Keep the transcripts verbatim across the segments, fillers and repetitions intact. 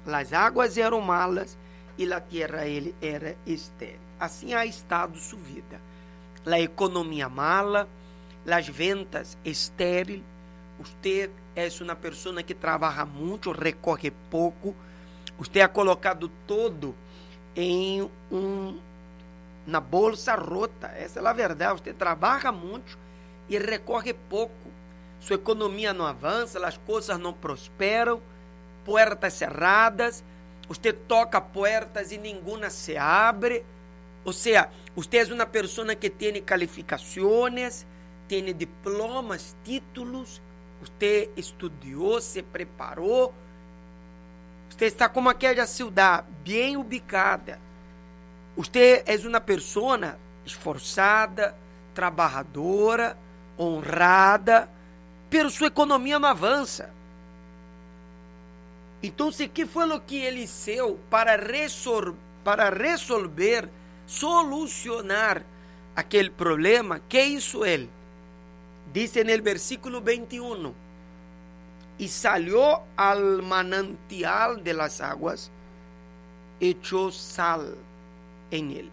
Las águas eram malas e a terra ele era estéril. Assim ha estado sua vida. A economia mala, as ventas estéril. Você é uma pessoa que trabalha muito, recorre pouco. Você ha colocado todo em um na bolsa rota. Essa é a verdade. Você trabalha muito e recorre pouco. Sua economia não avança, as coisas não prosperam, portas cerradas. Você toca portas e nenhuma se abre. Ou seja, você é uma pessoa que tem qualificações, tem diplomas, títulos. Você estudou, se preparou. Você está como aquela cidade bem ubicada. Você é uma pessoa esforçada, trabalhadora, honrada, pero sua economia não avança. Então, o que foi o que ele fez para, resol- para resolver, solucionar aquele problema? Que hizo ele? Diz no versículo vinte e um: e salió al manantial de las aguas, echó sal en él,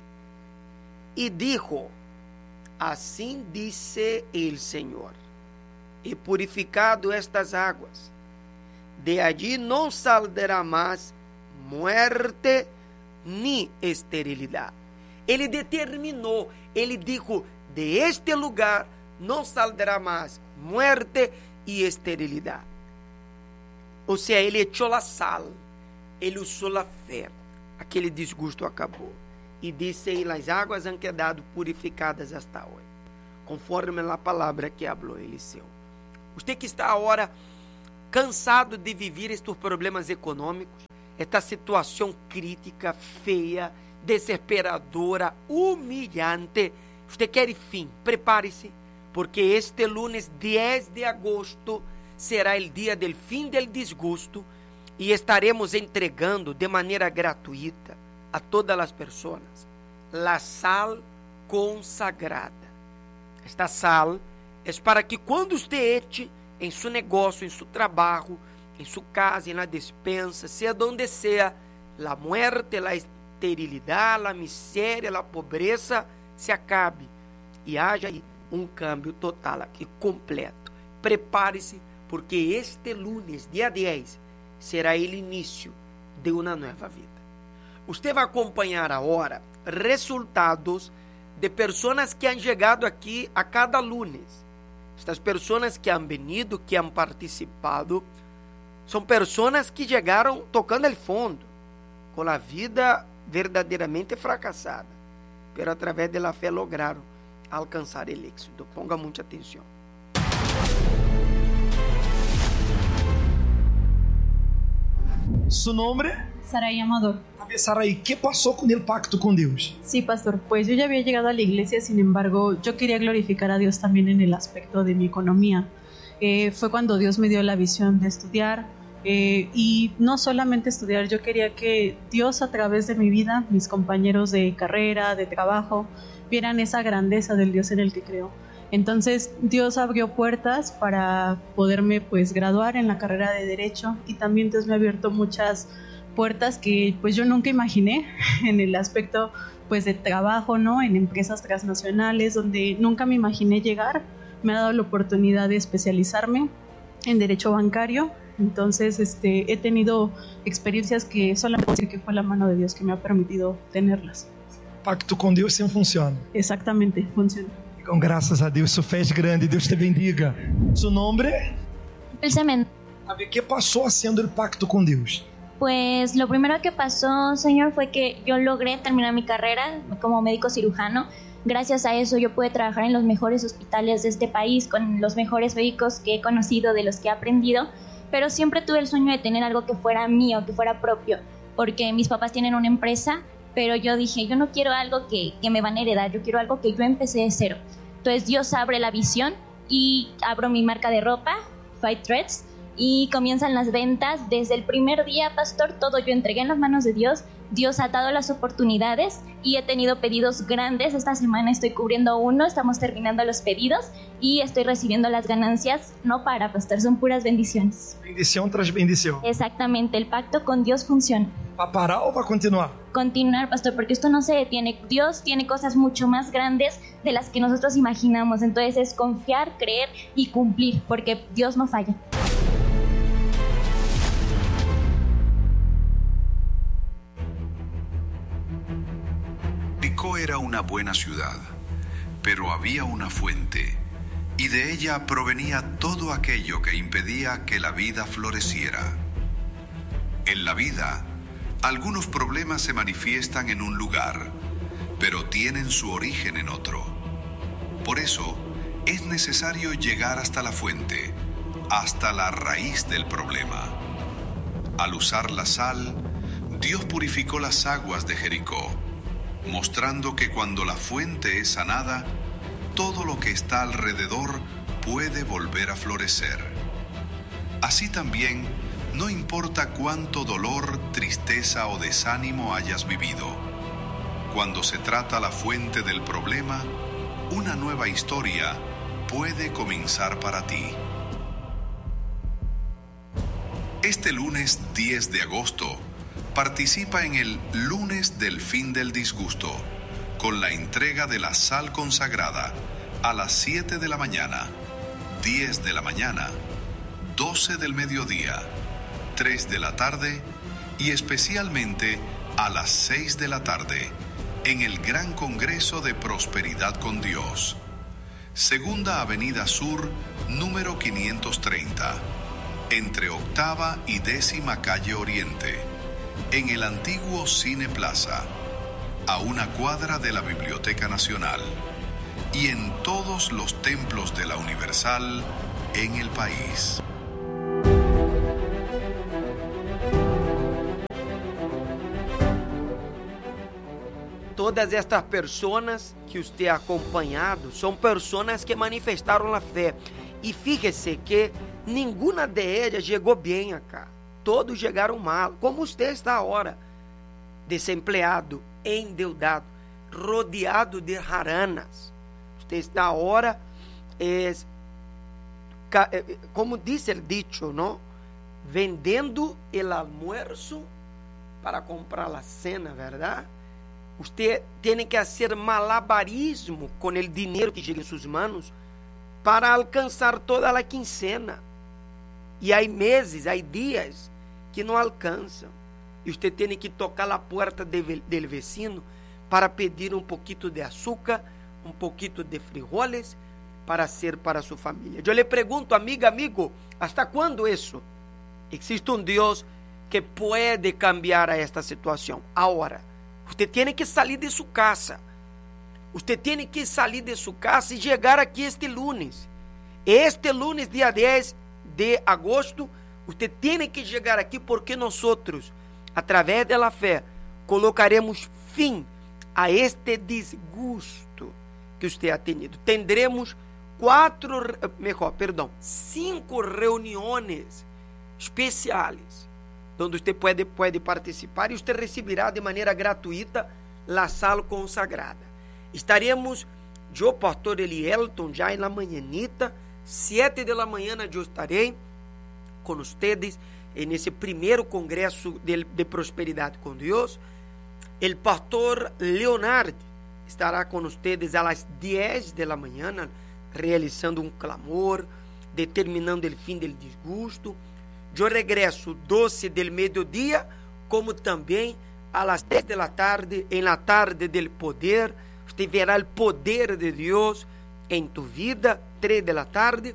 y dijo: assim dice el Señor, he purificado estas aguas, de allí no saldrá más muerte ni esterilidad. Ele determinou, ele dijo: de este lugar não saldrá mais muerte e esterilidade. Ou seja, ele echou a sal, ele usou a fé, aquele desgosto acabou. E disse: e as águas han quedado purificadas hasta hoje, conforme a palavra que falou Eliseu. Você que está agora cansado de viver estes problemas econômicos, esta situação crítica, feia, desesperadora, humilhante, você quer fim, prepare-se, porque este lunes dez de agosto será o dia do fim do desgosto e estaremos entregando de maneira gratuita a todas as pessoas a sal consagrada. Esta sal é para que quando você eche em seu negócio, em seu trabalho, em sua casa, na despensa, seja donde seja, a muerte, a esterilidade, a miséria, a pobreza se acabe e haja aí um câmbio total aqui, completo. Prepare-se, porque este lunes, dia dez, será o início de uma nova vida. Você vai acompanhar agora resultados de pessoas que han chegado aqui a cada lunes. Estas pessoas que han venido, que han participado, são pessoas que chegaram tocando el fundo, com a vida verdadeiramente fracassada, pero através da fé lograram alcançar o êxito. Ponga muita atenção. Su nombre? Sarai Amador. A ver, Sarai, ¿qué pasó con el pacto con Dios? Sí, pastor, pues yo ya había llegado a la iglesia, sin embargo, yo quería glorificar a Dios también en el aspecto de mi economía. Eh, fue cuando Dios me dio la visión de estudiar, eh, y no solamente estudiar, yo quería que Dios a través de mi vida, mis compañeros de carrera, de trabajo, vieran esa grandeza del Dios en el que creo. Entonces Dios abrió puertas para poderme pues graduar en la carrera de Derecho, y también Dios me ha abierto muchas puertas que pues yo nunca imaginé en el aspecto pues de trabajo, ¿no? En empresas transnacionales donde nunca me imaginé llegar. Me ha dado la oportunidad de especializarme en Derecho Bancario. Entonces este, he tenido experiencias que solamente puedo decir que fue la mano de Dios que me ha permitido tenerlas. Pacto com Deus sempre funciona. Exactamente, funciona. Então, graças a Deus, sua fé é grande, Deus te bendiga. Su nombre? Dulce Mendoza. A ver, ¿qué pasó haciendo el pacto con Dios? Pues lo primero que pasó, Señor, fue que yo logré terminar mi carrera como médico cirujano. Gracias a eso yo pude trabajar en los mejores hospitales de este país, con los mejores médicos que he conocido, de los que he aprendido, pero siempre tuve el sueño de tener algo que fuera mío, que fuera propio, porque mis papás tienen una empresa, pero yo dije, yo no quiero algo que, que me van a heredar, yo quiero algo que yo empecé de cero. Entonces Dios abre la visión y abro mi marca de ropa, Fight Threads, y comienzan las ventas. Desde el primer día, pastor, todo yo entregué en las manos de Dios. Dios ha dado las oportunidades y he tenido pedidos grandes. Esta semana estoy cubriendo uno, estamos terminando los pedidos y estoy recibiendo las ganancias. No para, pastor, son puras bendiciones. Bendición tras bendición. Exactamente, el pacto con Dios funciona. ¿Va parar o va continuar? Continuar, pastor, porque esto no se detiene. Dios tiene cosas mucho más grandes de las que nosotros imaginamos. Entonces es confiar, creer y cumplir, porque Dios no falla. Jericó era una buena ciudad, pero había una fuente, y de ella provenía todo aquello que impedía que la vida floreciera. En la vida, algunos problemas se manifiestan en un lugar, pero tienen su origen en otro. Por eso, es necesario llegar hasta la fuente, hasta la raíz del problema. Al usar la sal, Dios purificó las aguas de Jericó, mostrando que cuando la fuente es sanada, todo lo que está alrededor puede volver a florecer. Así también, no importa cuánto dolor, tristeza o desánimo hayas vivido, cuando se trata la fuente del problema, una nueva historia puede comenzar para ti. Este lunes diez de agosto, participa en el Lunes del Fin del Disgusto, con la entrega de la sal consagrada a las siete de la mañana, diez de la mañana, doce del mediodía, tres de la tarde y especialmente a las seis de la tarde en el Gran Congreso de Prosperidad con Dios. Segunda Avenida Sur, número quinientos treinta, entre Octava y Décima Calle Oriente, en el antiguo Cine Plaza, a una cuadra de la Biblioteca Nacional y en todos los templos de la Universal en el país. Todas estas personas que usted ha acompanhado son personas que manifestaron la fe. E fíjese que nenhuma de ellas chegou bem acá. Todos chegaram mal, como você está agora, desempregado, endeudado, rodeado de raranas. Você está agora, é, como diz o dicho, não? Vendendo o almuerzo para comprar a cena, verdade? Você tem que fazer malabarismo com o dinheiro que chega em suas mãos para alcançar toda a quincena. E há meses, há dias que não alcançam. E você tem que tocar a porta do vecino para pedir um pouquinho de açúcar, um pouquinho de frijoles para ser para sua família. Eu lhe pergunto, amiga, amigo, ¿hasta quando isso? Existe um Deus que pode cambiar esta situação. Agora, você tem que sair de sua casa. Você tem que sair de sua casa e chegar aqui este lunes. Este lunes, dia dez de agosto, você tem que chegar aqui porque nós, através da fé, colocaremos fim a este desgosto que você ha tenido. Tendremos quatro, melhor, perdão, cinco reuniões especiais, onde você pode, pode participar e você receberá de maneira gratuita a sala consagrada. Estaremos, eu, pastor Elielton, já na manhãnita, sete da manhã eu estarei com vocês nesse primeiro congresso de, de prosperidade com Deus. O pastor Leonardo estará com vocês às dez da manhã, realizando um clamor, determinando o fim do desgosto. Eu regresso doze del meio-dia, como também às dez da tarde, em la tarde del poder. Você verá o poder de Deus em tu vida, três da tarde.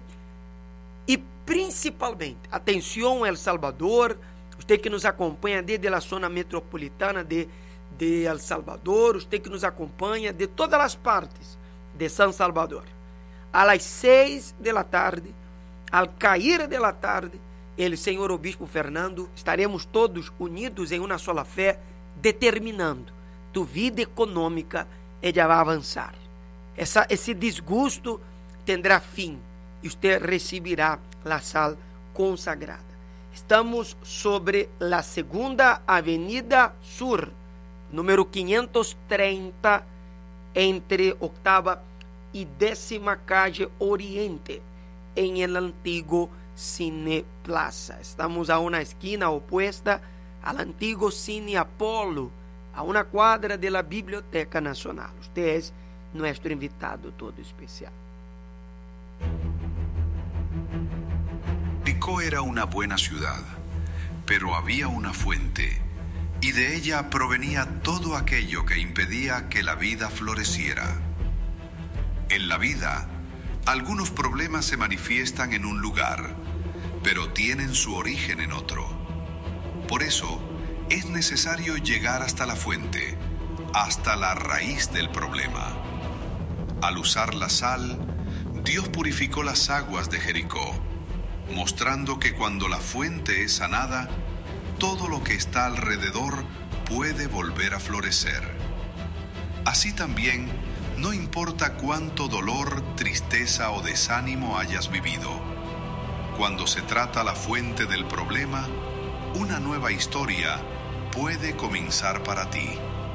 E principalmente, atenção El Salvador, você que nos acompanha desde a zona metropolitana de, de El Salvador, você que nos acompanha de todas as partes de São Salvador. Às seis da tarde, ao cair da tarde, ele, Senhor Obispo Fernando, estaremos todos unidos em uma sola fé, determinando tu vida econômica ela vai avançar. Essa, esse desgosto terá fim e você receberá a sal consagrada. Estamos sobre la segunda avenida sur, número quinientos treinta, entre octava y décima calle Oriente, en el antiguo Cine Plaza. Estamos a una esquina opuesta al antiguo Cine Apolo, a una cuadra de la Biblioteca Nacional. Usted es nuestro invitado todo especial. Jericó era una buena ciudad, pero había una fuente, y de ella provenía todo aquello que impedía que la vida floreciera. En la vida, algunos problemas se manifiestan en un lugar, pero tienen su origen en otro. Por eso, es necesario llegar hasta la fuente, hasta la raíz del problema. Al usar la sal, Dios purificó las aguas de Jericó, mostrando que cuando la fuente es sanada, todo lo que está alrededor puede volver a florecer. Así también, no importa cuánto dolor, tristeza o desánimo hayas vivido, cuando se trata la fuente del problema, una nueva historia puede comenzar para ti.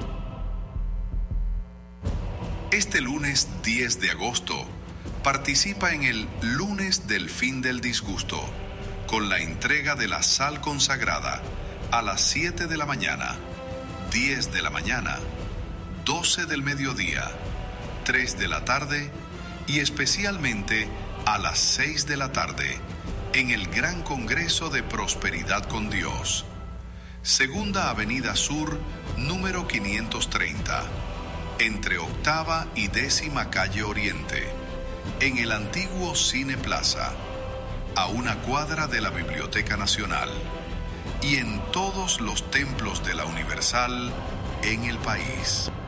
Este lunes diez de agosto, participa en el Lunes del Fin del Disgusto, con la entrega de la sal consagrada a las siete de la mañana, diez de la mañana, doce del mediodía, tres de la tarde y especialmente a las seis de la tarde en el Gran Congreso de Prosperidad con Dios. Segunda Avenida Sur, número quinientos treinta, entre octava y décima calle Oriente, en el antiguo Cine Plaza, a una cuadra de la Biblioteca Nacional y en todos los templos de la Universal en el país.